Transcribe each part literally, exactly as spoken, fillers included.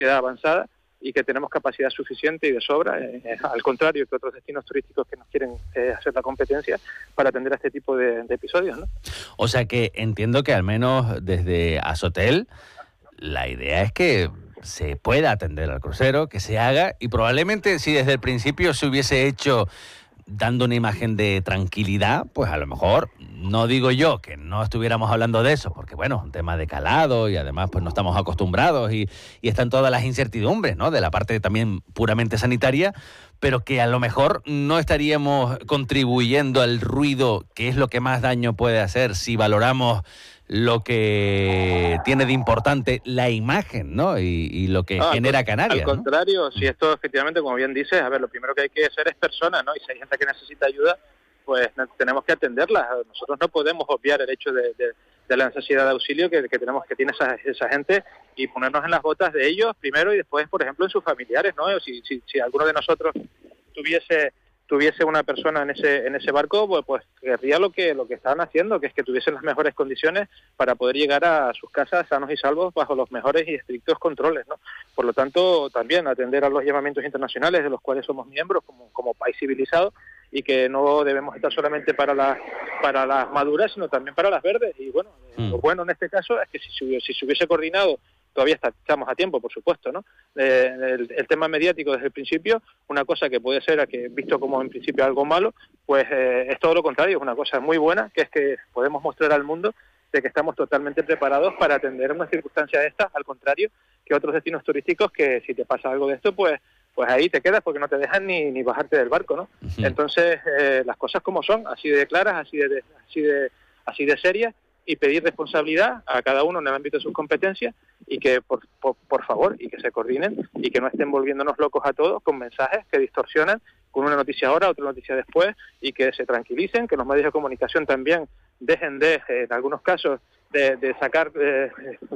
sociedad avanzada y que tenemos capacidad suficiente y de sobra, eh, al contrario que otros destinos turísticos que nos quieren eh, hacer la competencia para atender a este tipo de, de episodios, ¿no? O sea que entiendo que al menos desde Asotel la idea es que se pueda atender al crucero, que se haga, y probablemente si desde el principio se hubiese hecho dando una imagen de tranquilidad, pues a lo mejor, no digo yo que no estuviéramos hablando de eso, porque bueno, un tema de calado y además pues no estamos acostumbrados y, y están todas las incertidumbres, ¿no?, de la parte también puramente sanitaria, pero que a lo mejor no estaríamos contribuyendo al ruido, que es lo que más daño puede hacer si valoramos lo que tiene de importante la imagen, ¿no?, y, y lo que ah, genera al, Canarias, Al ¿no? contrario, si esto efectivamente, como bien dices, a ver, lo primero que hay que ser es persona, ¿no? Y si hay gente que necesita ayuda, pues tenemos que atenderla. Nosotros no podemos obviar el hecho de, de, de la necesidad de auxilio que, que tenemos que tiene esa, esa gente y ponernos en las botas de ellos primero y después, por ejemplo, en sus familiares, ¿no? Si, si, si alguno de nosotros tuviese tuviese una persona en ese en ese barco, pues, pues querría lo que lo que estaban haciendo, que es que tuviesen las mejores condiciones para poder llegar a sus casas sanos y salvos bajo los mejores y estrictos controles, ¿no? Por lo tanto, también atender a los llamamientos internacionales de los cuales somos miembros como, como país civilizado, y que no debemos estar solamente para las para las maduras, sino también para las verdes. Y bueno, mm. lo bueno en este caso es que si se, si se hubiese coordinado, todavía está, estamos a tiempo, por supuesto, ¿no? Eh, el, el tema mediático desde el principio, una cosa que puede ser, que visto como en principio algo malo, pues eh, es todo lo contrario, es una cosa muy buena, que es que podemos mostrar al mundo de que estamos totalmente preparados para atender una circunstancia de estas, al contrario que otros destinos turísticos que si te pasa algo de esto, pues pues ahí te quedas porque no te dejan ni, ni bajarte del barco, ¿no? Uh-huh. Entonces, eh, las cosas como son, así de claras, así de, así de, así de serias, y pedir responsabilidad a cada uno en el ámbito de sus competencias y que, por, por, por favor, y que se coordinen y que no estén volviéndonos locos a todos con mensajes que distorsionan con una noticia ahora, otra noticia después, y que se tranquilicen, que los medios de comunicación también dejen de, eh, en algunos casos, de, de sacar eh,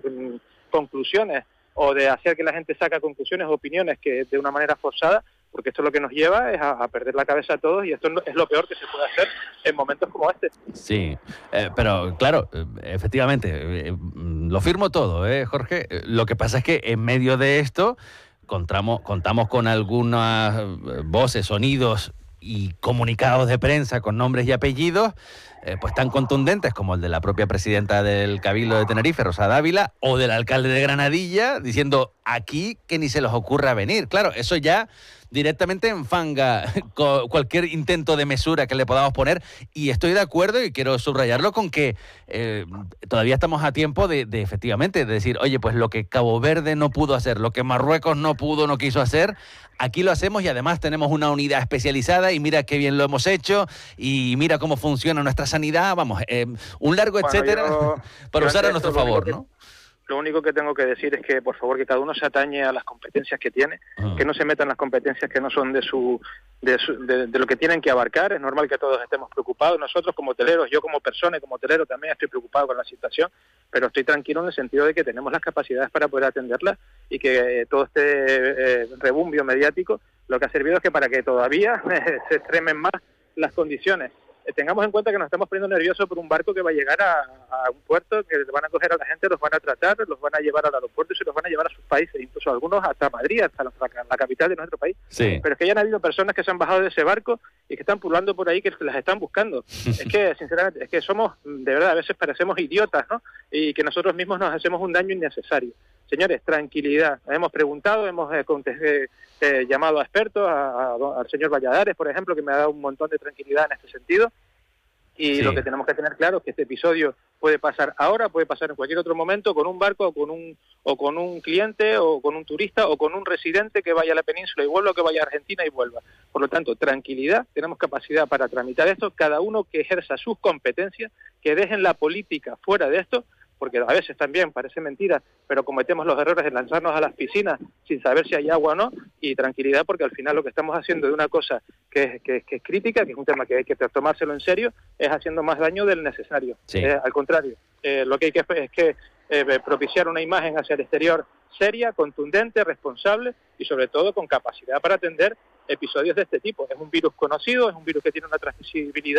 conclusiones o de hacer que la gente saque conclusiones o opiniones que de una manera forzada, porque esto lo que nos lleva es a, a perder la cabeza a todos y esto es lo peor que se puede hacer en momentos como este. Sí, eh, pero claro, efectivamente, eh, lo firmo todo, ¿eh, Jorge? Lo que pasa es que en medio de esto contamos, contamos con algunas voces, sonidos y comunicados de prensa con nombres y apellidos eh, pues tan contundentes como el de la propia presidenta del Cabildo de Tenerife, Rosa Dávila, o del alcalde de Granadilla, diciendo aquí que ni se les ocurra venir. Claro, eso ya directamente enfanga cualquier intento de mesura que le podamos poner, y estoy de acuerdo y quiero subrayarlo con que eh, todavía estamos a tiempo de, de efectivamente de decir, oye, pues lo que Cabo Verde no pudo hacer, lo que Marruecos no pudo, no quiso hacer, aquí lo hacemos y además tenemos una unidad especializada y mira qué bien lo hemos hecho y mira cómo funciona nuestra sanidad, vamos, eh, un largo bueno, etcétera yo, para yo usar a nuestro favor, ¿no? Lo único que tengo que decir es que, por favor, que cada uno se atañe a las competencias que tiene, uh-huh. que no se metan las competencias que no son de su, de, su de, de lo que tienen que abarcar. Es normal que todos estemos preocupados. Nosotros como hoteleros, yo como persona y como hotelero también estoy preocupado con la situación, pero estoy tranquilo en el sentido de que tenemos las capacidades para poder atenderla y que eh, todo este eh, rebumbio mediático lo que ha servido es que para que todavía eh, se extremen más las condiciones. Tengamos en cuenta que nos estamos poniendo nerviosos por un barco que va a llegar a, a un puerto, que van a coger a la gente, los van a tratar, los van a llevar al aeropuerto y se los van a llevar a sus países, incluso algunos hasta Madrid, hasta la, la capital de nuestro país. Sí. Pero es que ya han habido personas que se han bajado de ese barco y que están pululando por ahí, que las están buscando. Es que, sinceramente, es que somos, de verdad, a veces parecemos idiotas, ¿no? Y que nosotros mismos nos hacemos un daño innecesario. Señores, tranquilidad. Hemos preguntado, hemos eh, eh, eh, llamado a expertos, a, a, al señor Valladares, por ejemplo, que me ha dado un montón de tranquilidad en este sentido. Y sí. Lo que tenemos que tener claro es que este episodio puede pasar ahora, puede pasar en cualquier otro momento con un barco o con un o con un cliente o con un turista o con un residente que vaya a la península y vuelva, o que vaya a Argentina y vuelva. Por lo tanto, tranquilidad, tenemos capacidad para tramitar esto, cada uno que ejerza sus competencias, que dejen la política fuera de esto, porque a veces también parece mentira, pero cometemos los errores de lanzarnos a las piscinas sin saber si hay agua o no, y tranquilidad porque al final lo que estamos haciendo de una cosa que es, que, que es crítica, que es un tema que hay que tomárselo en serio, es haciendo más daño del necesario. Sí. Eh, al contrario, eh, lo que hay que es que eh, propiciar una imagen hacia el exterior seria, contundente, responsable y sobre todo con capacidad para atender episodios de este tipo. Es un virus conocido, es un virus que tiene una transmisibilidad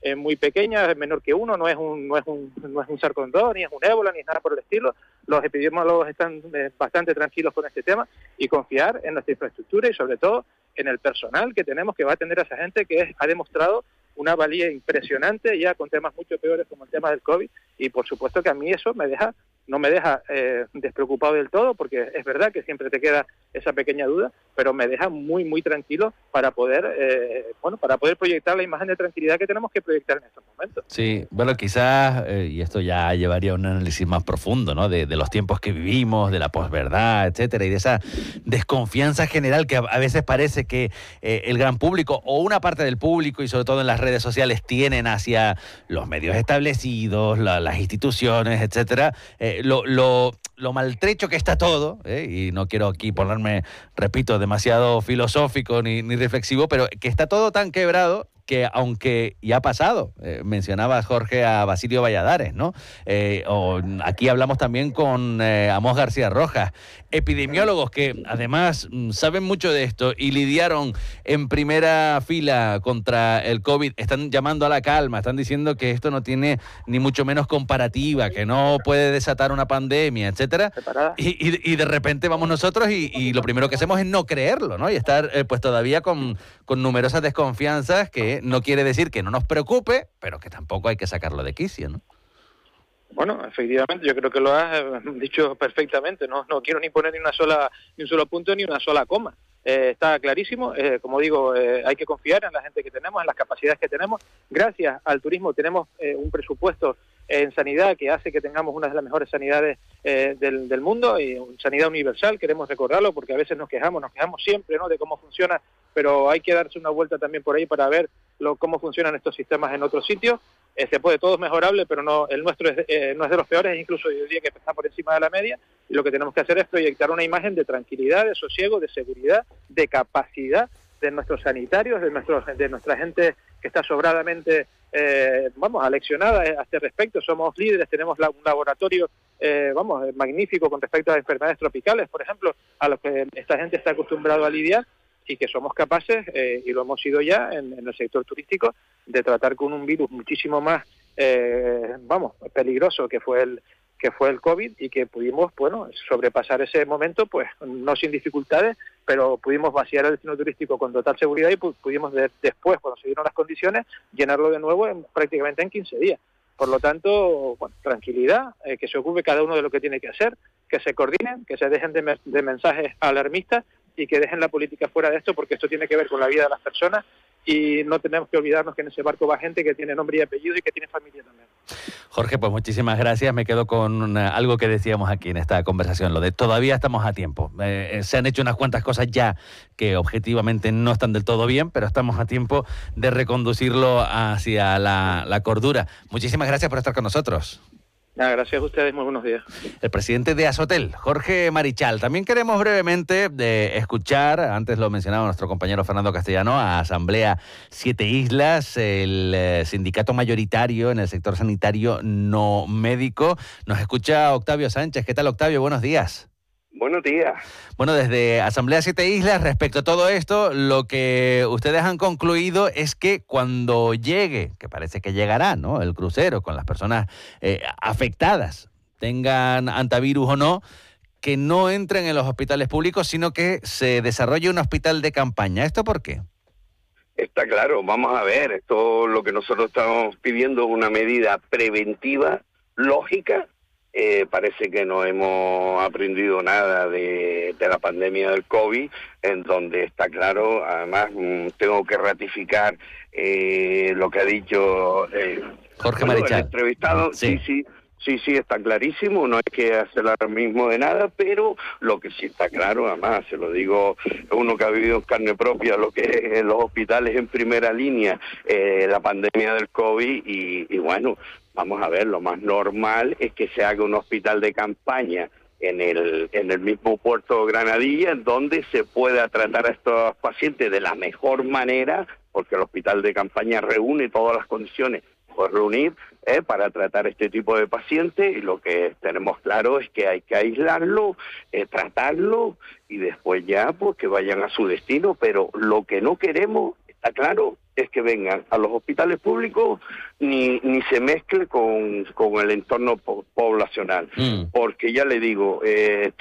eh, muy pequeña, es menor que uno, no es un no es un no es un SARS-CoV dos, ni es un ébola, ni es nada por el estilo. Los epidemiólogos están eh, bastante tranquilos con este tema y confiar en nuestra infraestructura y sobre todo en el personal que tenemos que va a atender a esa gente que es, ha demostrado una valía impresionante ya con temas mucho peores como el tema del COVID, y por supuesto que a mí eso me deja no me deja eh, despreocupado del todo, porque es verdad que siempre te queda esa pequeña duda, pero me deja muy muy tranquilo para poder eh, bueno para poder proyectar la imagen de tranquilidad que tenemos que proyectar en estos momentos. Sí, bueno, quizás, eh, y esto ya llevaría a un análisis más profundo, ¿no? De, de los tiempos que vivimos, de la posverdad, etcétera, y de esa desconfianza general que a, a veces parece que eh, el gran público o una parte del público, y sobre todo en las redes sociales, tienen hacia los medios establecidos, la, las instituciones, etcétera. Eh, lo, lo, lo maltrecho que está todo, ¿eh? Y no quiero aquí ponerme, repito, demasiado filosófico ni, ni reflexivo, pero que está todo tan quebrado que aunque ya ha pasado, eh, mencionabas, Jorge, a Basilio Valladares, ¿no? Eh, o aquí hablamos también con eh, Amós García Rojas, epidemiólogos que además saben mucho de esto y lidiaron en primera fila contra el COVID, están llamando a la calma, están diciendo que esto no tiene ni mucho menos comparativa, que no puede desatar una pandemia, etcétera. Y, y, y de repente vamos nosotros y, y lo primero que hacemos es no creerlo, ¿no? Y estar eh, pues todavía con, con numerosas desconfianzas que no quiere decir que no nos preocupe, pero que tampoco hay que sacarlo de quicio, ¿no? Bueno, efectivamente, yo creo que lo has dicho perfectamente. No, no quiero ni poner ni una sola, ni un solo punto ni una sola coma. Eh, está clarísimo. Eh, como digo, eh, hay que confiar en la gente que tenemos, en las capacidades que tenemos. Gracias al turismo tenemos eh, un presupuesto en sanidad que hace que tengamos una de las mejores sanidades eh, del, del mundo, y sanidad universal. Queremos recordarlo porque a veces nos quejamos, nos quejamos siempre, ¿no?, de cómo funciona, pero hay que darse una vuelta también por ahí para ver lo, cómo funcionan estos sistemas en otros sitios. Eh, se puede, todo es mejorable, pero no el nuestro es, eh, no es de los peores, incluso yo diría que está por encima de la media, y lo que tenemos que hacer es proyectar una imagen de tranquilidad, de sosiego, de seguridad, de capacidad de nuestros sanitarios, de nuestros de nuestra gente que está sobradamente eh, vamos aleccionada a este respecto. Somos líderes, tenemos la, un laboratorio eh, vamos magnífico con respecto a enfermedades tropicales, por ejemplo, a los que esta gente está acostumbrado a lidiar, y que somos capaces, eh, y lo hemos sido ya en, en el sector turístico, de tratar con un virus muchísimo más, eh, vamos, peligroso que fue el que fue el COVID, y que pudimos, bueno, sobrepasar ese momento, pues no sin dificultades, pero pudimos vaciar el destino turístico con total seguridad y pudimos de, después, cuando se dieron las condiciones, llenarlo de nuevo en, prácticamente en quince días. Por lo tanto, bueno, tranquilidad, eh, que se ocupe cada uno de lo que tiene que hacer, que se coordinen, que se dejen de, de mensajes alarmistas y que dejen la política fuera de esto, porque esto tiene que ver con la vida de las personas, y no tenemos que olvidarnos que en ese barco va gente que tiene nombre y apellido y que tiene familia también. Jorge, pues muchísimas gracias. Me quedo con una, algo que decíamos aquí en esta conversación, lo de todavía estamos a tiempo. Eh, se han hecho unas cuantas cosas ya que objetivamente no están del todo bien, pero estamos a tiempo de reconducirlo hacia la, la cordura. Muchísimas gracias por estar con nosotros. Nada, gracias a ustedes, muy buenos días. El presidente de Azotel, Jorge Marichal. También queremos brevemente de escuchar, antes lo mencionaba nuestro compañero Fernando Castellano, a Asamblea Siete Islas, el eh, sindicato mayoritario en el sector sanitario no médico. Nos escucha Octavio Sánchez. ¿Qué tal, Octavio? Buenos días. Buenos días. Bueno, desde Asamblea Siete Islas, respecto a todo esto, lo que ustedes han concluido es que cuando llegue, que parece que llegará, ¿no?, el crucero con las personas eh, afectadas, tengan antivirus o no, que no entren en los hospitales públicos, sino que se desarrolle un hospital de campaña. ¿Esto por qué? Está claro, vamos a ver, esto lo que nosotros estamos pidiendo es una medida preventiva, lógica. Eh, parece que no hemos aprendido nada de, de la pandemia del COVID, en donde está claro, además mmm, tengo que ratificar eh, lo que ha dicho eh, Jorge bueno, Marichal. El entrevistado, sí, sí, sí, sí, sí, está clarísimo, no hay que hacer ahora mismo de nada, pero lo que sí está claro, además, se lo digo uno que ha vivido en carne propia lo que es en los hospitales en primera línea, eh, la pandemia del COVID, y, y bueno, vamos a ver, lo más normal es que se haga un hospital de campaña en el en el mismo puerto de Granadilla, en donde se pueda tratar a estos pacientes de la mejor manera, porque el hospital de campaña reúne todas las condiciones por reunir eh, para tratar este tipo de pacientes, y lo que tenemos claro es que hay que aislarlo, eh, tratarlo, y después ya pues que vayan a su destino, pero lo que no queremos, está claro, es que vengan a los hospitales públicos ni, ni se mezcle con, con el entorno po poblacional. Mm. Porque ya le digo, eh,